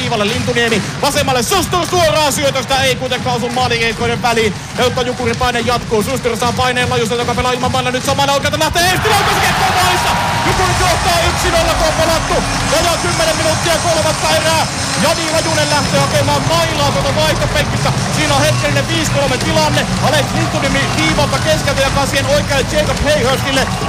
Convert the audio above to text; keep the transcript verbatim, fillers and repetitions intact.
viivalle Lintuniemi. Vasemmalle Sustur suoraan syötöstä. Ei kuitenkaan osu maalikeikoiden väliin. Jotta Jukurin paine jatkuu. Sustur saa paineen lajusta, joka pelaa ilman mailla. Nyt samana oikealta lähtee Eestilä. Oikeassa ketkoon maalissa. Jukurit johtaa yksi nolla, kun on pelattu. Vajaa kymmenen minuuttia kolmatta erää. Jani Lajunen lähtee hakemaan mailaa tuota vaihtopenkistä. Siinä on hetkellinen viisi kolme tilanne. Alex Lintuniemi viivalta keskeltä jakaa siihen oikealle Jacob Hayhurstille.